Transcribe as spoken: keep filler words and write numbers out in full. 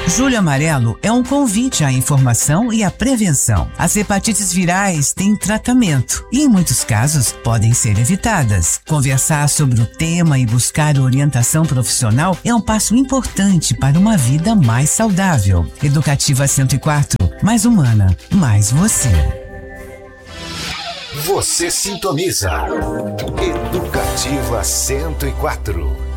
Julho Amarelo é um convite à informação e à prevenção. As hepatites virais têm tratamento e, em muitos casos, podem ser evitadas. Conversar sobre o tema e buscar orientação profissional é um passo importante para uma vida mais saudável. Educativa cento e quatro, mais humana, mais você. Você sintoniza Educativa cento e quatro.